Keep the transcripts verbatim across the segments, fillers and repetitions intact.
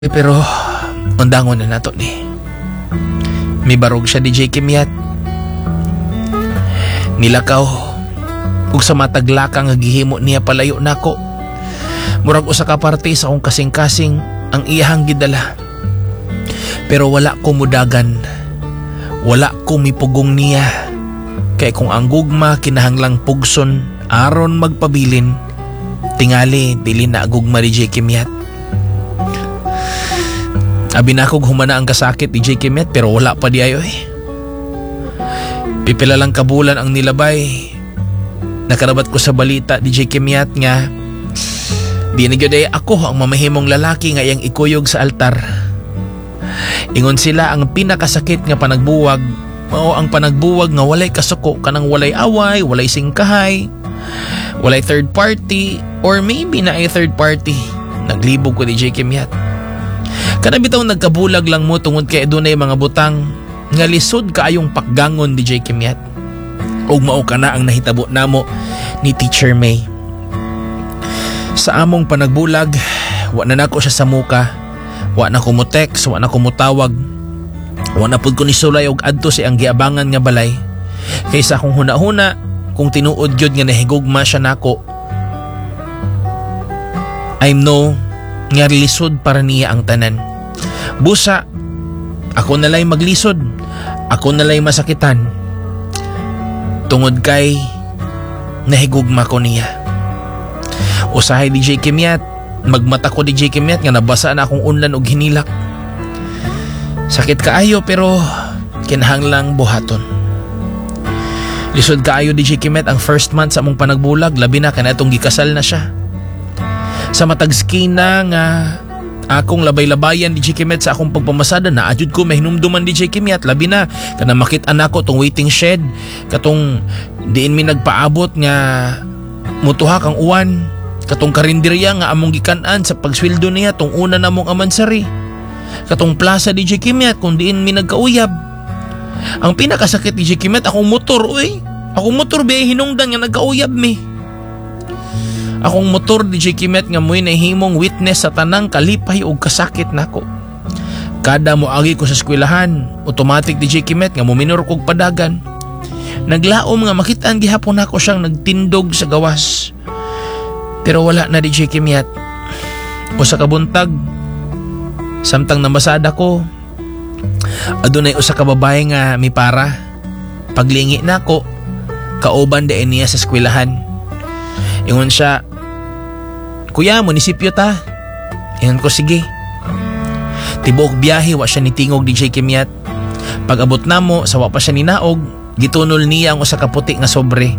Eh, pero undangon na nato ni. May barog siya D J Kimyat. Nilakaw ug sa mataglaka nga gihimo niya palayo nako. Murag usa ka parte sa akong kasing-kasing ang iyahang gidala. Pero wala ko mudagan. Wala ko mipugong niya. Kay kung ang gugma kinahanglang pugson aron magpabilin, tingali dili na gugma D J Kimyat. Abi na akong humana ang kasakit D J Kimyat pero wala pa di ayo eh. Pipila lang kabulan ang nilabay. Nakarabat ko sa balita D J Kimyat nga di na gyud ay ako ang mamahimong lalaki nga iyang ikuyog sa altar. Ingon sila ang pinakasakit nga panagbuwag mao ang panagbuwag nga walay kasuko kanang walay away, walay singkahay, walay third party or maybe na ay third party. Naglibog ko D J Kimyat. Kada bitaw nagkabulag lang mo tungod kay adunay mga butang nga lisod kaayong pakgangon D J Kimyat. Ug mao kana ang nahitabo namo ni Teacher May. Sa among panagbulag, wa na nako siya sa muka, wa na ko mo text, wa na ko mo tawag, wa na pud ko ni sulay og adto si ang giabangan nga balay. Kaysa kung huna-huna, kung tinuod gyud nga nahigugma siya nako, I know nga lisod para niya ang tanan. Busa, ako nalay maglisod, ako nalay masakitan, tungod kay nahigugma ko niya. Usahay D J Kimyat, magmata ko D J Kimyat nga nabasa na akong unlan og hinilak. Sakit kaayo pero kinahanglang buhaton. Lisod kaayo D J Kimyat ang first month sa among panagbulag, labi na kanatong gikasal na siya. Sa matag skina nga akong labay-labayan D J Kimyat sa akong pagpamasada na adyud ko mahinumduman D J Kimyat, labi na kana makit-an ako tong waiting shed katong diin mi nagpaabot nga mutuha kang uwan, katong karinderya nga among gikan-an sa pagsweldo niya tong una namong amansari, katong plaza D J Kimyat kung diin mi nagkauyab. Ang pinakasakit D J Kimyat akong motor, uy akong motor biya hinungdan nga nagkauyab mi. Akong motor D J Kimyat nga mo'y nahimong witness sa tanang kalipay o kasakit nako. Kada mo agi ko sa eskwelahan, automatic D J Kimyat nga muminor kog padagan. Naglaom nga makitaan gihapon nako siyang nagtindog sa gawas. Pero wala na D J Kimyat. O sa kabuntag, samtang namasada ko, adunay usa ka babae nga mi para. Paglingi nako, kauban dain niya sa eskwelahan. Ingon siya, "Kuya, munisipyo ta." Ingon ko, "Sige." Tibuok biyahe wa siya nitingog D J Kimyat. Pag abot namo, sawa pa siya ninaog, gitunol niya ang usa ka puti nga sobre.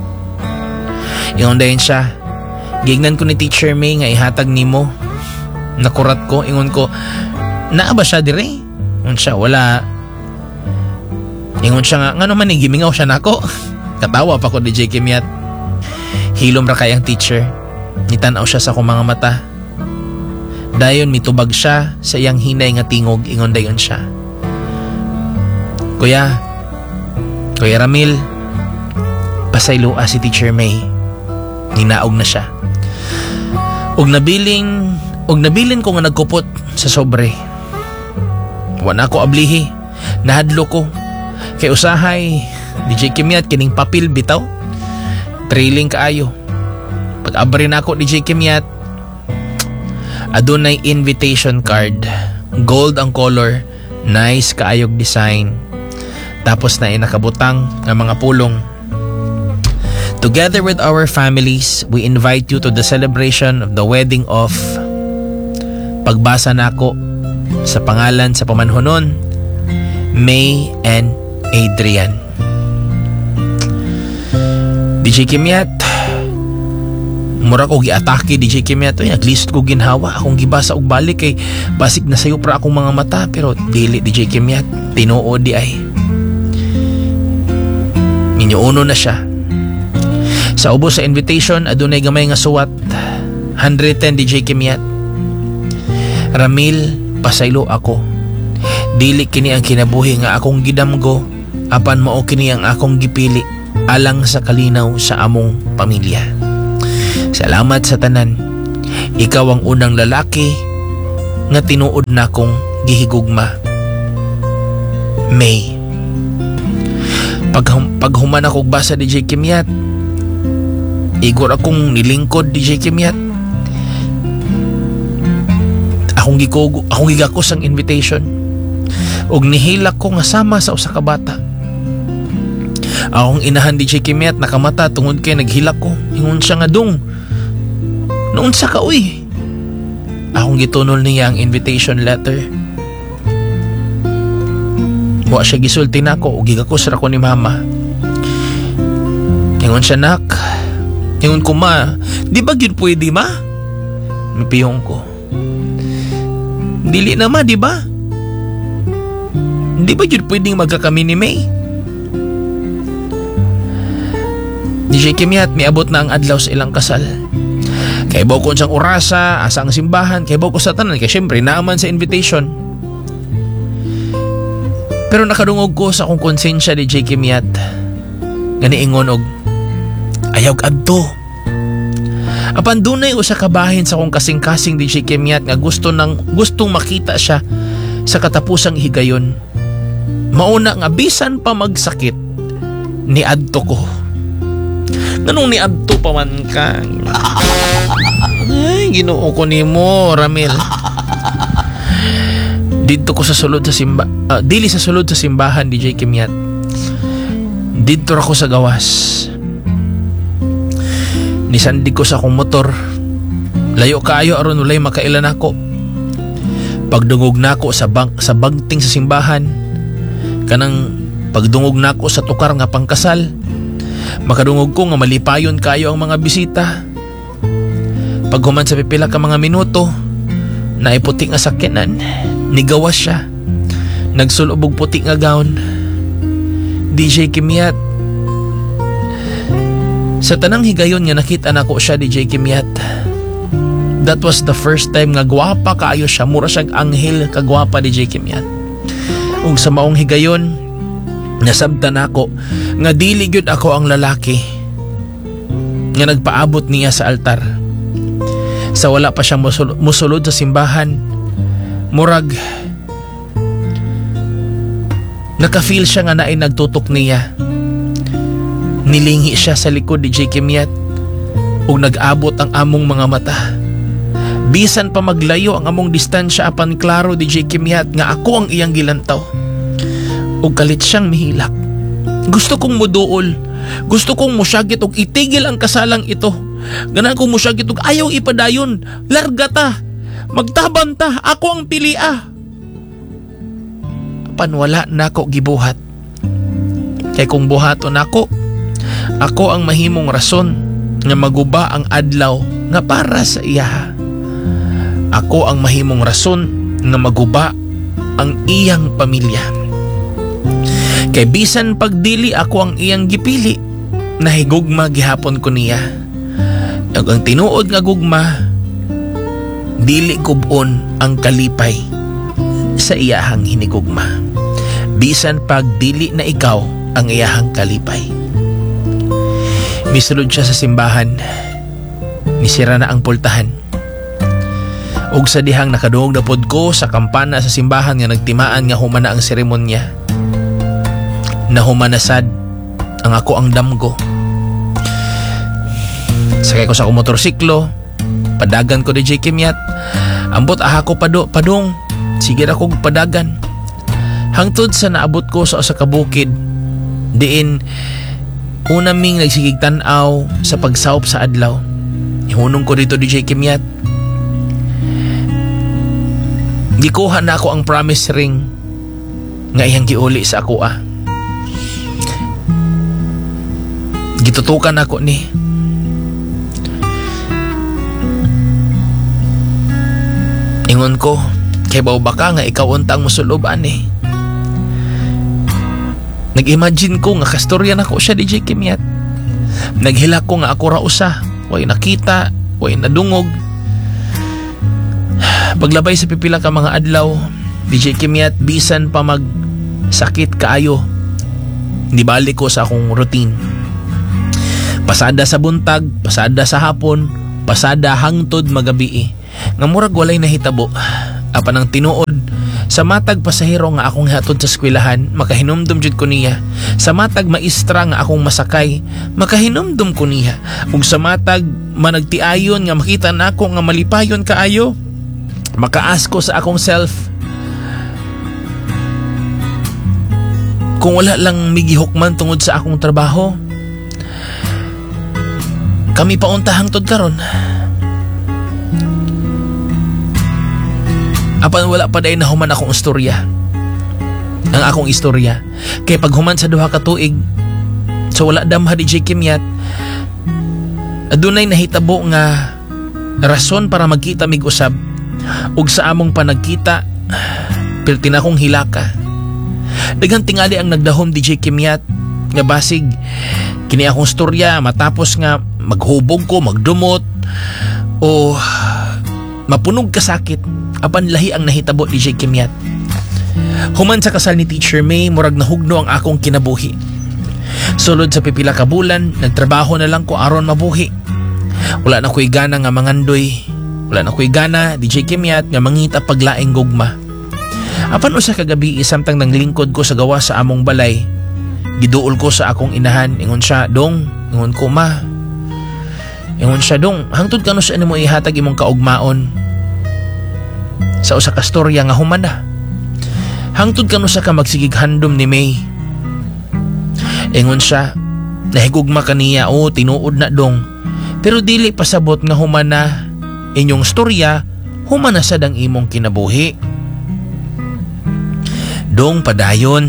Ingon dayon siya, "Gignan ko ni Teacher May nga ihatag nimo." Nakurat ko, ingon ko, "Naa ba siya dire?" Ingon siya, "Wala." Ingon siya nga, "Ngano man ni gimingaw siya nako?" Katawa pa ko D J Kimyat. Hilom ra kay ang teacher. Nitanaw siya sa akong mga mata. Dayon mitubag siya sa iyang hinay nga tingog, ingon dayon siya, "Kuya, Kuya Ramil, pasaylua si Teacher May." Ninaog na siya. Og nabiling, og nabilin ko nga nagkupot sa sobre. Wala ko ablihi, nahadlo ko. Kay usahay, D J Kimyat kining papel bitaw. Trailing kaayo. Pag-abri na ako D J Kimyat, adunay invitation card. Gold ang color, nice kaayog design. Tapos na inakabutang ng mga pulong. "Together with our families, we invite you to the celebration of the wedding of..." Pagbasa na ako sa pangalan sa pamanhonon, May and Adrian. D J Kimyat, mura ko giatake D J Kimyat. Ay, naglist ko ginhawa akong gibasa og balik kay basig na sayo pra akong mga mata, pero dili D J Kimyat, tinuod di ay. Minyuuno na siya. Sa ubos sa invitation, adunay gamay nga suwat, one hundred ten D J Kimyat. "Ramil, pasaylo ako. Dili kini ang kinabuhi nga akong gidamgo, apan mao kini ang akong gipili alang sa kalinaw sa among pamilya. Salamat sa tanan. Ikaw ang unang lalaki nga tinuod na kong gihigugma. May. Pag, pag human akong basa D J Kimyat, igor akong nilingkod D J Kimyat. Akong gikugo, akong gigakos ang invitation. Og nihilak ko nga sama sa usa ka bata. Akong inahan D J Kimyat nakamata tungod kay naghilak ko. Ingon siya nga dong. Noon sa ka uy. Akong gitunol niya ang invitation letter. Wa siya gisulti nako og gigakos ra ko ni mama. Ingon siya nak. Ingon ko ma, di ba gyud pwede ma? Mipiyong ko. Dili na ma, di ba? Di ba gyud pwedeng magkakami ni May? D J Kimyat, miabot na ang adlaw sa ilang kasal. Kay baw ko siyang orasa, asa ang simbahan, kay baw ko sa tanan, kay syempre naaman sa invitation. Pero nakadungog ko sa akong konsensya D J Kimyat. Ganiingon og ayaw adto. Apan dunay usa ka bahin sa akong kasing-kasing D J Kimyat nga gusto nang gustong makita siya sa katapusang higayon. Mauna nga bisan pa magsakit ni adto ko. Ganong ni adto pa man ka. Ay, Ginoo ko nimo, Ramil. Dito ko sa sulod sa simba, uh, dili sa sulod sa simbahan D J Kimyat. Dito ako sa gawas. Nisandi ko sa akong motor. Layo kaayo aron ulay makailan ako. Pagdungog nako sa bang, sa bagting sa simbahan, kanang pagdungog nako sa tukar nga pangkasal, makadungog ko nga malipayon kayo ang mga bisita. Paghuman sa pipila ka mga minuto, naiputi nga sakyanan, nigawas siya. Nagsulubog puti nga gown. D J Kimyat, sa tanang higayon nga nakita nako siya D J Kimyat. That was the first time nga gwapa kaayo siya, mura siyang anghel kagwapa D J Kimyat. Ug sa maong higayon, nasabtan ako nga dili gyud ako ang lalaki nga nagpaabot niya sa altar. Sa wala pa siyang musul- musulod sa simbahan, murag naka-feel siya nga naay nagtutok niya. Nilingi siya sa likod D J Kimyat ug nag-abot ang among mga mata. Bisan pa maglayo ang among distansya, apan klaro D J Kimyat nga ako ang iyang gilantaw. Ug kalit siyang mihilak. Gusto kong muduol, gusto kong musyagit og itigil ang kasalang ito. Ganan kong musyagit og ayaw ipadayon. Larga ta, magtaban ta, ako ang pilia. Apan wala nako gibuhat. Kay kung buhaton nako, ako ang mahimong rason nga maguba ang adlaw nga para sa iya. Ako ang mahimong rason nga maguba ang iyang pamilya. Kay bisan pagdili ako ang iyang gipili, nahigugma gihapon ko niya. Ug ang tinuod nga gugma, dili kubon ang kalipay sa iyahang hinigugma. Bisan pagdili na ikaw ang iyahang kalipay. Misulod siya sa simbahan. Nisira na ang pultahan. Ug sa dihang nakadungog na pod ko sa kampana sa simbahan nga nagtimaan nga humana ang seremonya. Nahumanasad ang ako ang damgo. Sakay ko sa akong motorsiklo, padagan ko D J Kimyat. Ambot aha ko pado, padong, sige na kong padagan. Hangtod sa naabot ko sa usa ka bukid, diin una ming nagsigig tan-aw sa pagsawop sa adlaw. Ihunong ko dito D J Kimyat. Gikuha na ako ang promise ring nga iyang giuli sa ako ah. Gitutukan ako ni. Ingon ko, kay baw baka nga ikaw untang musuluban eh. Nag-imagine ko nga kastorya na ko siya D J Kimyat. Naghila ko nga ako ra usa, way nakita, way nadungog. Paglabay sa pipila ka mga adlaw, D J Kimyat, bisan pa mag sakit kaayo, nibalik ko sa akong routine. Pasada sa buntag, pasada sa hapon, pasada hangtod magabi. Nga murag walay nahitabo, Apan ang tinuod, sa matag pasahero nga akong hatod sa eskwelahan, makahinumdum jud ko niya. Sa matag maestra nga akong masakay, makahinumdum ko niya. Ug sa matag managtiayon nga makita nako nga malipayon kaayo, makaas ko sa akong self, kung wala lang migihukman tungod sa akong trabaho, kami pauntahang tod karon. Apan wala pa day nahuman akong istorya. Ang akong istorya. Kay pag human sa duha ka tuig, so wala damha di J. Kimyat, adunay nahitabo nga rason para magkita mig usab. Ug sa among panagkita, pirti na akong hilaka. Daghang tingali ang nagdahom di J. Kimyat nga basig kini akong istorya matapos nga maghubog ko, magdumot o mapunog ka sakit. Apan lahi ang nahitabo di J. Kimyat. Human sa kasal ni Teacher May, murag nahugno ang akong kinabuhi. Sulod sa pipila ka bulan, nagtrabaho na lang ko aron mabuhi. Wala na ko'y gana nga mangandoy. Wala na ko'y gana di J. Kimyat nga mangita paglaing gugma. Apan usa ka gabi samtang nanglingkod ko sa gawa sa among balay, giduol ko sa akong inahan. Ingon siya, "Dong," ingon ko, "Ma." Ingon siya, "Dong, hangtod ka no sa ano mo ihatag imong kaugmaon sa usa ka storya nga human na. Hangtod ka no sa ka magsigig handom ni May." Ingon siya, "Nahigugma kaniya, o tinuod na dong. Pero dili pasabot nga human na inyong storya, human na sad ang imong kinabuhi. Dong, padayon."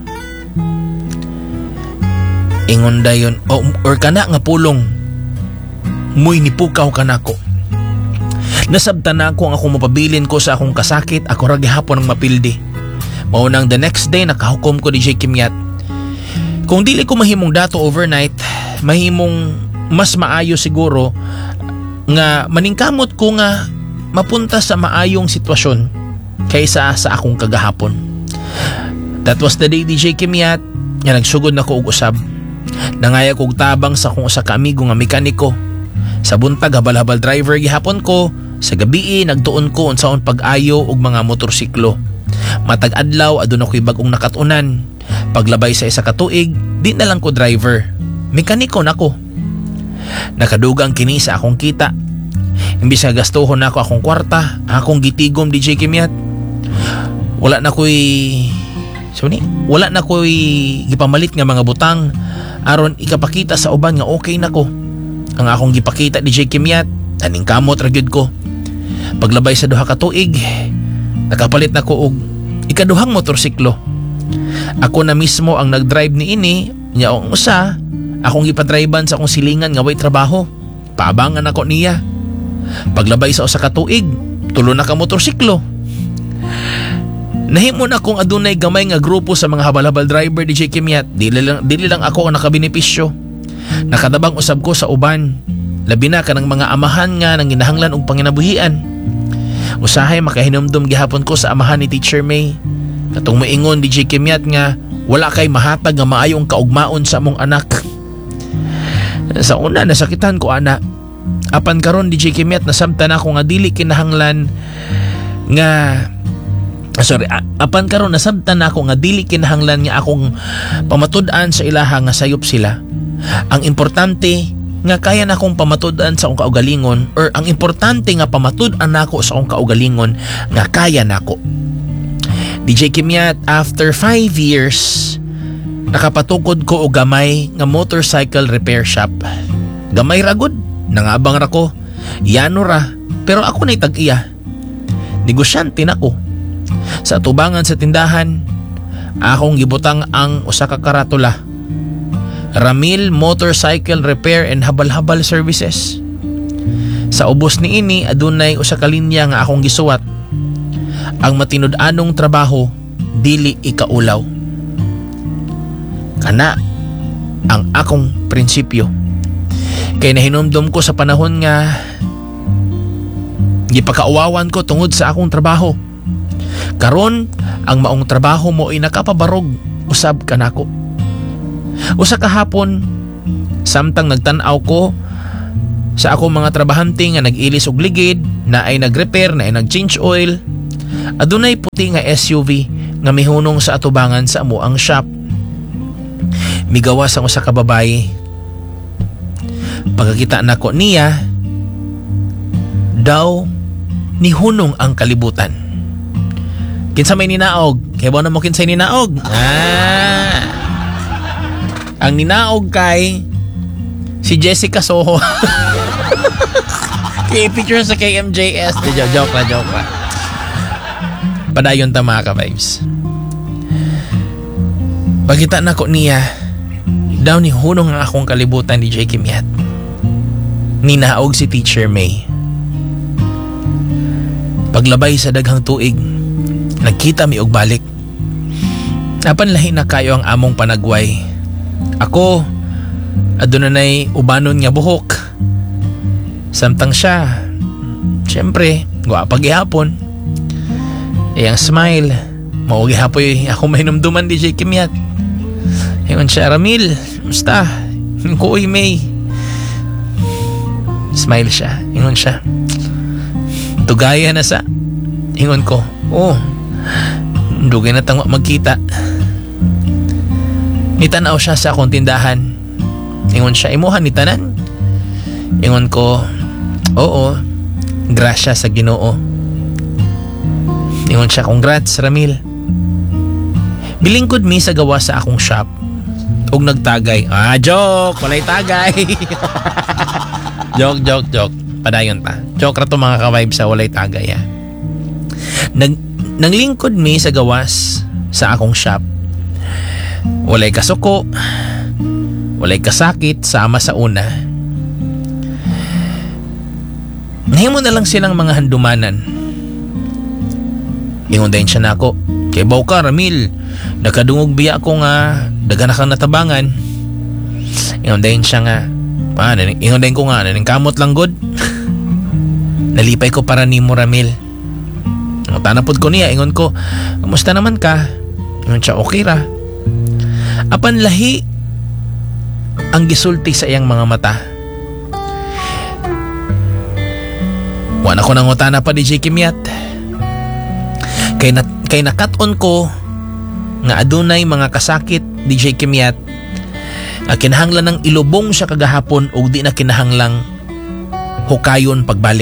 Ingon dayon, "O, or kana nga pulong, muy nipukaw ka nako. Nasabtan na ako ang akong mapabilin ko sa akong kasakit, ako ra gihapon ang mapildi. Maunang the next day nakahukom ko di J. Kimyat. Kung dili ko mahimong dato overnight, mahimong mas maayo siguro nga maningkamot ko nga mapunta sa maayong sitwasyon kaysa sa akong kagahapon." That was the day di J. Kimyat nga nagsugod na ko og usab. Nangaya kog tabang sa akong usa ka amigo nga mekaniko. Sa buntag habal-habal driver gihapon ko. Sa gabi nagtuon ko unsaon pag-ayo og mga motorsiklo. Matag adlaw aduna ko'y bag-ong nakatunan. Paglabay sa isa ka tuig, di na lang ko driver, mekaniko nako. Nakadugang kini sa akong kita. Imbis nga gastuhon nako akong kwarta, akong gitigom di J. Kimyat. Wala na ko'y so ni, wala na ko'y gipamalit nga mga butang aron ikapakita sa uban nga okay nako. Ang akong gipakita di J. Kimyat, aning kamot ra gyud ko. Paglabay sa duha ka tuig, nakapalit na ko og ikaduhang motorsiklo. Ako na mismo ang nagdrive ni ini, nya ang usa, akong gipadriban sa akong silingan nga way trabaho. Paabangan ako niya. Paglabay sa usa ka tuig, tulo na ka motorsiklo. Nahimo na akong adunay gamay nga grupo sa mga habal-habal driver di J. Kimyat. Dili lang, dili lang ako ang nakabenepisyo. Nakatabang usab ko sa uban. Labi na kanang mga amahan nga nang ginahanglan og panginabuhian. Usahay makahinumdum gihapon ko sa amahan ni Teacher May. Katong moingon di J. Kimyat nga wala kay mahatag nga maayong kaugmaon sa among anak. Sa una nasakitan ko ana. Apan karon di J. Kimyat nasabtan ako nga dili kinahanglan nga sorry, apan karon nasabtan ako nga dili kinahanglan nga akong pamatud-an sa ilaha nga sayop sila. Ang importante nga kaya na akong pamatud-an sa akong kaugalingon, or ang importante nga pamatud-an nako sa akong kaugalingon nga kaya nako. D J Kimyat, after five years nakapatukod ko og gamay nga motorcycle repair shop. Gamay ragod, nangabang ra ko, yano ra, pero ako na'y tag-iya. Negosyante nako. Sa tubangan sa tindahan, akong gibutang ang usa ka karatula, Ramil Motorcycle Repair and Habal-Habal Services. Sa ubos ni ini adunay usa ka linya nga akong gisuwat. Ang matinud-anong trabaho dili ikaulaw. Kana ang akong prinsipyo. Kay nahinumdum ko sa panahon nga gipakauwawan ko tungod sa akong trabaho. Karon ang maong trabaho mo ay nakapabarog usab kanako. Usa ka hapon, samtang nagtan-aw ko sa akong mga trabahante nga nag-ilis og ligid, na ay nag-repair, na ay nag-change oil, adunay puti nga S U V nga mihunong sa atubangan sa amo ang shop. Migawas ang usa ka babaye. Pagkakita nako niya, daw nihunong ang kalibutan. Kinsa may ninaog? Kaya ba na mo kinsay ninaog? Ah. Ang ninaog kay si Jessica Soho. Kay picture sa K M J S. Joke, joke na, joke na. Padayon ta mga ka-vibes. Pagkita na ko niya, daw ni hunong ang akong kalibutan ni J. Kimyat. Ninaog si Teacher May. Paglabay sa daghang tuig, nagkita mi og balik. Napanlahi na kayo ang among panagway. Ako, adunay ubanon nga buhok. Samtang siya, siyempre, gwapa gihapon. Iyang smile, maugi hapoy ako mahinumduman di J. Kimyat. Ingon siya, Ramil, musta? Kuy May. Smile siya, ingon siya, tugaya na sa. Ingon ko, oh, dugay na tangwa magkita. Nitanaw siya sa akong tindahan. Ingon siya, imuhan ni tanan? Ingon ko, oo, grasya sa Ginoo. Ingon siya, congrats Ramil. Bilingkod mi sa gawa sa akong shop og nagtagay. Ah, joke, walay tagay. Joke, joke, joke. Padayon pa. Joke ra to mga ka-vibe sa walay tagay. Ha? Nag Nanglingkod mi sa gawas sa akong shop. Walay kasuko, walay kasakit sama sa una. Nahimo na lang silang mga handumanan. Ingon dahin siya na ako, kay baw ka Ramil, nakadungog biya ako nga daga na kang natabangan. Ingon dahin siya nga, pa, ingon dahin ko nga, naning kamot lang god. Nalipay ko para nimo Ramil. Tanapod ko niya, ingon ko, kumusta naman ka? Ingon siya, okay ra. Apan lahi ang gisulti sa iyang mga mata. Wala ko nang utana pa di J. Kimyat. Kay, na, kay nakat-on ko nga adunay mga kasakit di J. Kimyat. Kinahanglan ng ilubong siya kagahapon o di na kinahanglang hukayon pagbalik.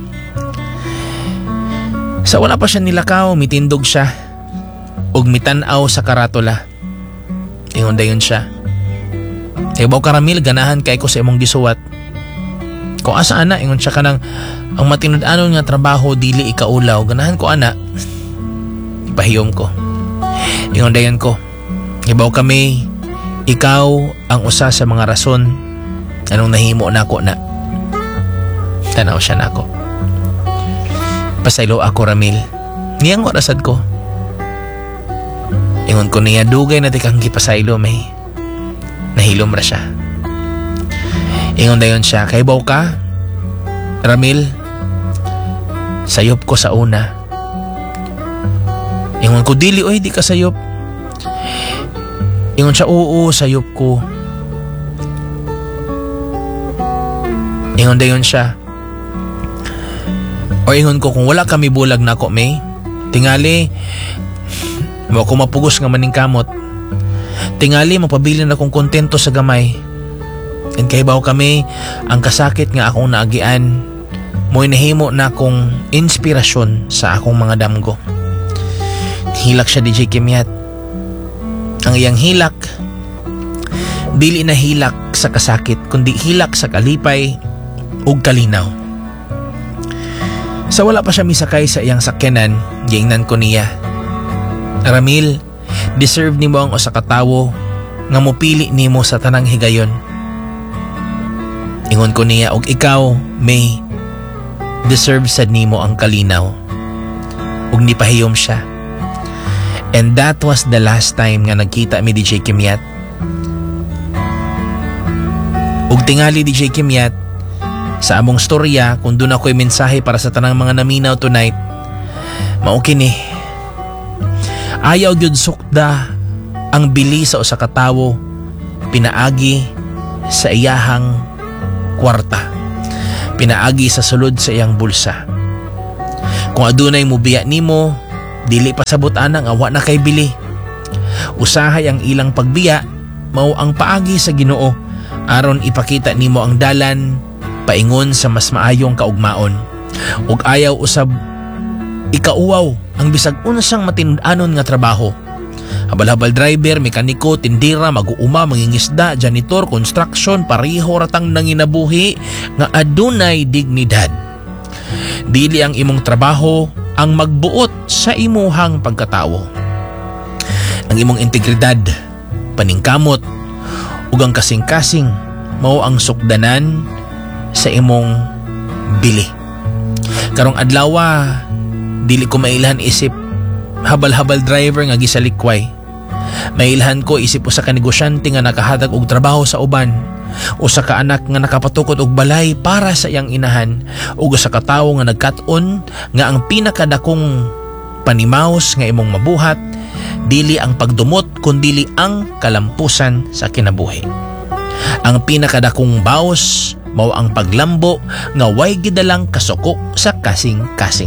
Sa wala pa siya nilakaw, mitindog siya ug mitanaw sa karatula. Ingon dayon siya, Ibaw Karamil, ganahan kay ko sa imong gisuwat. Kung asa ana, ingon siya kanang ang matinud-anon nga trabaho dili ikaulaw. Ganahan ko ana. Ipahiyom ko. Ingon dayon ko, ibaw kami, ikaw ang usa sa mga rason anong nahimo nako na. Tanaw siya nako. Pasaylo ako Ramil. Niyang warasad ko. Ingon ko niya, dugay na tikang gipasaylo may. Nahilom ra siya. Ingon dayon siya, kay baw ka Ramil, sayop ko sa una. Ingon ko, dili oy, di ka sayop. Ingon siya, oo, sayop ko. Ingon dayon siya, o ingon ko, kung wala kami bulag na ako may, tingali mo ako mapugos nga maning kamot. Tingali mapabilin akong kontento sa gamay. And kay baw kami, ang kasakit nga akong naagian, mo'y nahimo na akong inspirasyon sa akong mga damgo. Hilak siya di J. Kimyat. Ang iyang hilak, dili na hilak sa kasakit, kundi hilak sa kalipay ug kalinaw. Sa wala pa siya misakay sa iyang sakyanan, giingnan ko niya, Ramil, deserve nimo ang usa ka tawo nga mopili nimo sa tanang higayon. Ingon ko niya, og ikaw, May, deserve sad nimo ang kalinaw. Ug nipahiyom siya. And that was the last time nga nagkita mi di J. Kimyat. Ug tingali di J. Kimyat, sa among storya, kung doon ako'y mensahe para sa tanang mga naminaw tonight, mao kini. Ayaw gyud sukda ang bili sa usa ka tawo pinaagi sa iyahang kwarta, pinaagi sa sulod sa iyang bulsa. Kung adunay mo biya nimo, dili pasabot anang awa na kay bili. Usahay ang ilang pagbiya, mao ang paagi sa Ginoo aron ipakita nimo ang dalan paingon sa mas maayong kaugmaon. Ug ayaw usab ikauwaw ang bisag unsang matinud-anon nga trabaho. Habal-habal driver, mekaniko, tindira, mag-uuma, mangingisda, janitor, construction, pareho ratang nanginabuhi nga adunay dignidad. Dili ang imong trabaho ang magbuot sa imuhang pagkatawo. Ang imong integridad, paningkamot, ug ang kasing-kasing mao ang sukdanan sa imong bili. Karong adlaw, dili ko mailhan isip habal-habal driver nga gisalikway. Mailhan ko isip usa ka negosyante nga nakahatag og trabaho sa uban, usa ka anak nga nakapatukod og balay para sa iyang inahan, ug usa ka tawo nga nagkat-on nga ang pinakadakong panimaos nga imong mabuhat dili ang pagdumot kundi ang kalampusan sa kinabuhi. Ang pinakadakong baos mao ang paglambo nga way gidalang kasuko sa kasing-kasing.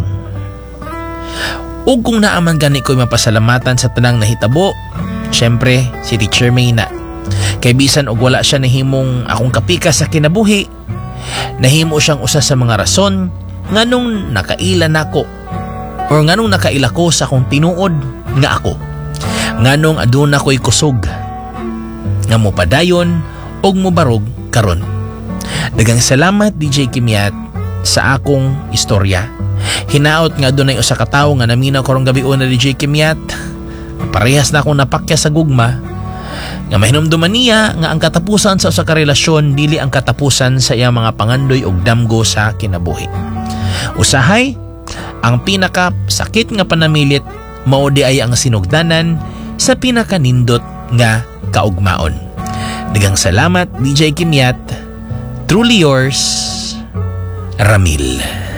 Ug kung naaman gani ko'y mapasalamatan sa tanang nahitabo, syempre si Teacher Mayna. Kay bisan og wala siya nahimong akong kapika sa kinabuhi, nahimo siyang usa sa mga rason nganong nakaila nako or nganong nakaila ko sa akong tinuod nga ako. Nganong aduna ko'y kusog nga mopadayon og mobarog karon. Daghang salamat D J Kimyat sa akong istorya. Hinaot nga dunay usa ka tawo nga naminaw karong gabi una D J Kimyat. Parehas na akong napakya sa gugma nga mahinumduman niya nga ang katapusan sa usa ka relasyon dili ang katapusan sa iyang mga pangandoy ug damgo sa kinabuhi. Usahay, ang pinaka sakit nga panamilit mao di ay ang sinugdanan sa pinakanindot nga kaugmaon. Daghang salamat D J Kimyat. Truly yours, Ramil.